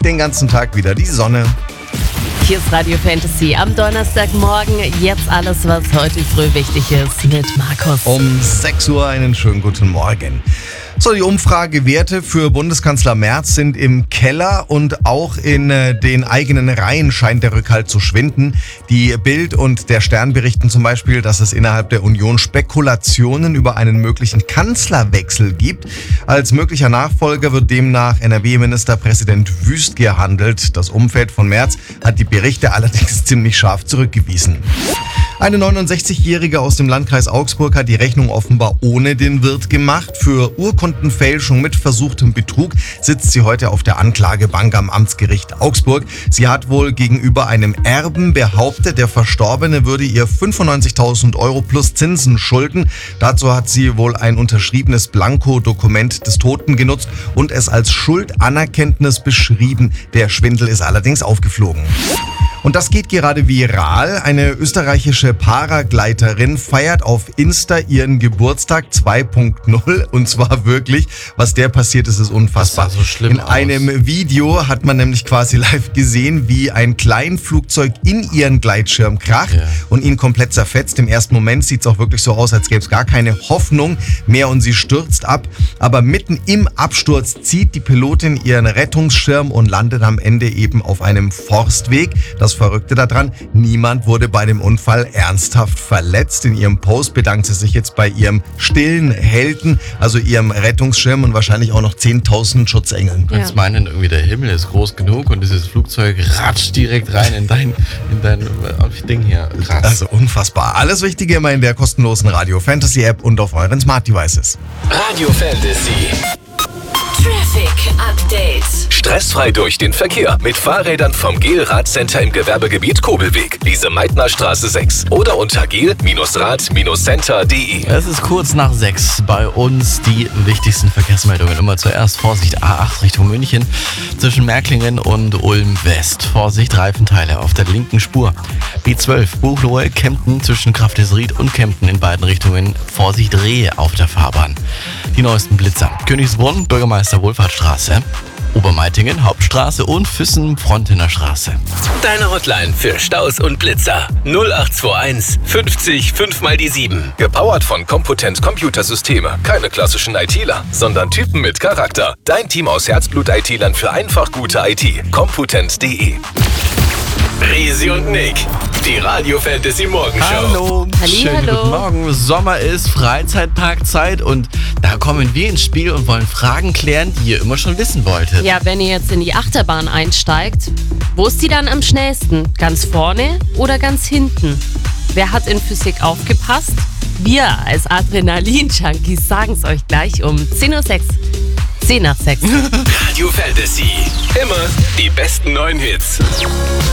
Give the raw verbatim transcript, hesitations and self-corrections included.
den ganzen Tag wieder die Sonne. Hier ist Radio Fantasy am Donnerstagmorgen. Jetzt alles, was heute früh wichtig ist mit Markus. Um sechs Uhr einen schönen guten Morgen. So, die Umfragewerte für Bundeskanzler Merz sind im Keller und auch in äh, den eigenen Reihen scheint der Rückhalt zu schwinden. Die Bild und der Stern berichten zum Beispiel, dass es innerhalb der Union Spekulationen über einen möglichen Kanzlerwechsel gibt. Als möglicher Nachfolger wird demnach N R W-Ministerpräsident Wüst gehandelt. Das Umfeld von Merz hat die Berichte allerdings ziemlich scharf zurückgewiesen. Eine neunundsechzigjährige aus dem Landkreis Augsburg hat die Rechnung offenbar ohne den Wirt gemacht. Für Urkundenfälschung mit versuchtem Betrug sitzt sie heute auf der Anklagebank am Amtsgericht Augsburg. Sie hat wohl gegenüber einem Erben behauptet, der Verstorbene würde ihr fünfundneunzigtausend Euro plus Zinsen schulden. Dazu hat sie wohl ein unterschriebenes Blanko-Dokument des Toten genutzt und es als Schuldanerkenntnis beschrieben. Der Schwindel ist allerdings aufgeflogen. Und das geht gerade viral. Eine österreichische Paragleiterin feiert auf Insta ihren Geburtstag zwei Punkt null. Und zwar wirklich, was der passiert ist, ist unfassbar. Das sah so schlimm in aus. einem Video hat man nämlich quasi live gesehen, wie ein Kleinflugzeug in ihren Gleitschirm kracht Ja. und ihn komplett zerfetzt. Im ersten Moment sieht es auch wirklich so aus, als gäbe es gar keine Hoffnung mehr und sie stürzt ab. Aber mitten im Absturz zieht die Pilotin ihren Rettungsschirm und landet am Ende eben auf einem Forstweg. Das Verrückte daran, niemand wurde bei dem Unfall ernsthaft verletzt. In ihrem Post bedankt sie sich jetzt bei ihrem stillen Helden, also ihrem Rettungsschirm und wahrscheinlich auch noch zehntausend Schutzengeln. Du kannst meinen, irgendwie der Himmel ist groß genug und dieses Flugzeug ratscht direkt rein in dein, in dein äh, Ding hier. Krass. Also unfassbar. Alles Wichtige immer in der kostenlosen Radio Fantasy App und auf euren Smart Devices. Radio Fantasy. Traffic Update. Stressfrei durch den Verkehr mit Fahrrädern vom Gel-Rad-Center im Gewerbegebiet Kobelweg, Lise-Meitner-Straße sechs oder unter gel Rad Center punkt de. Es ist kurz nach sechs bei uns. Die wichtigsten Verkehrsmeldungen. Immer zuerst Vorsicht A acht Richtung München zwischen Märklingen und Ulm West. Vorsicht Reifenteile auf der linken Spur. B zwölf Buchloe Kempten zwischen Grafdesried und Kempten in beiden Richtungen. Vorsicht Rehe auf der Fahrbahn. Die neuesten Blitzer. Königsbrunn, Bürgermeister Wohlfahrtsstraße. Obermeitingen, Hauptstraße und Füssen, Frontener Straße. Deine Hotline für Staus und Blitzer null acht zwei eins fünfzig fünf mal die sieben. Gepowert von Computent Computersysteme. Keine klassischen ITler, sondern Typen mit Charakter. Dein Team aus Herzblut-I T-Lern für einfach gute I T. Computent punkt de. Resi und Nick, die Radio Fantasy Morgenshow. Hallo, Halli, schönen hallo. guten Morgen. Sommer ist Freizeitparkzeit und da kommen wir ins Spiel und wollen Fragen klären, die ihr immer schon wissen wolltet. Ja, wenn ihr jetzt in die Achterbahn einsteigt, wo ist die dann am schnellsten? Ganz vorne oder ganz hinten? Wer hat in Physik aufgepasst? Wir als Adrenalin-Junkies sagen es euch gleich um zehn Uhr sechs. zehn nach sechs. Radio Fantasy. Immer die besten neuen Hits.